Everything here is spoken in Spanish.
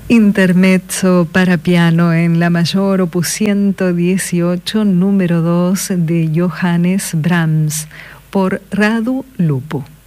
Intermezzo para piano en la mayor opus 118, número 2 de Johannes Brahms, por Radu Lupu.